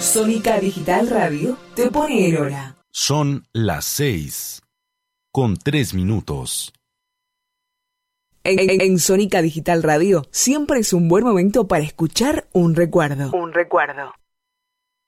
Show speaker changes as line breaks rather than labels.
Sónica Digital Radio te pone en hora.
Son las 6:03.
En Sónica Digital Radio siempre es un buen momento para escuchar un recuerdo.